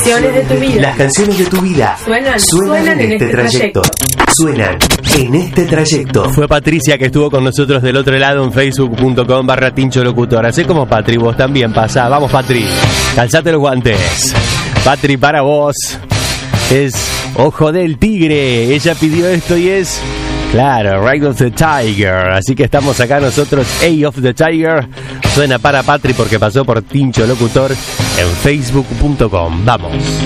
canciones de tu vida. Las canciones de tu vida Suenan en este trayecto. Suenan en este trayecto. Fue Patricia que estuvo con nosotros del otro lado en facebook.com/tincholocutor. Hacé como Patri, vos también pasá. Vamos, Patri, calzate los guantes. Patri, para vos es Ojo del Tigre. Ella pidió esto y es, claro, Ride of the Tiger. Así que estamos acá nosotros, Eye of the Tiger. Suena para Patri porque pasó por Tincho Locutor en facebook.com. Vamos.